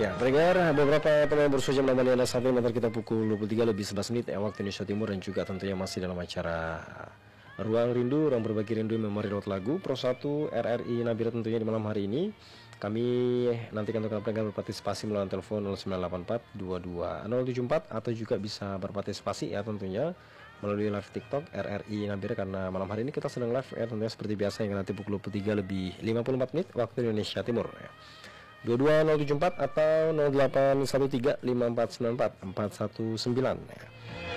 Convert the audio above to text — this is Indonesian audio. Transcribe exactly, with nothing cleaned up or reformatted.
Ya, pendengar, beberapa pemain baru saja menemani Anda sampai mentar kita pukul dua puluh tiga lebih sebelas menit ya, waktu Indonesia Timur, dan juga tentunya masih dalam acara Ruang Rindu, Ruang Berbagi Rindu Memori Road Lagu Pro satu R R I Nabira. Tentunya di malam hari ini kami nantikan untuk pendengar berpartisipasi melalui telepon nol sembilan delapan empat dua dua nol tujuh empat, atau juga bisa berpartisipasi ya tentunya melalui live TikTok R R I Nabira, karena malam hari ini kita sedang live ya tentunya seperti biasa, hingga nanti pukul dua puluh tiga lebih lima puluh empat menit waktu Indonesia Timur ya. dua dua nol tujuh empat atau nol delapan satu tiga lima empat sembilan empat empat satu sembilan ya.